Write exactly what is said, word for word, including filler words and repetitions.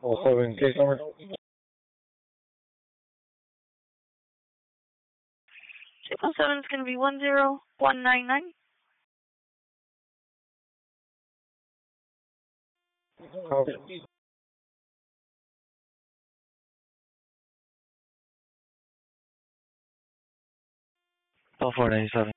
Oh, joven, ¿qué número? Triple seven is going to be one zero one nine nine. Copy. four ninety-seven.